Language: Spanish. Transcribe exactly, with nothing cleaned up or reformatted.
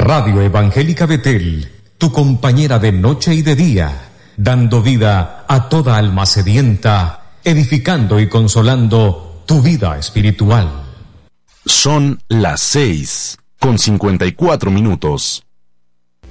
Radio Evangélica Betel, tu compañera de noche y de día, dando vida a toda alma sedienta, edificando y consolando tu vida espiritual. Son las seis con cincuenta y cuatro minutos.